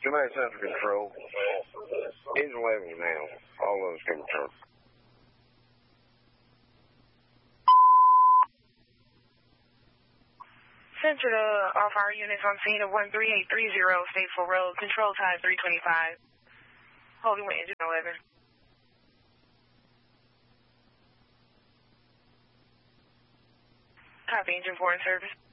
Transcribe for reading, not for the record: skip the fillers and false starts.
Command Central Control. It's 11 now. All of us can return. Center to off-hour units on scene of 13830, Statesville Road, control time 325. Holding with engine 11. Copy, engine 4 in service.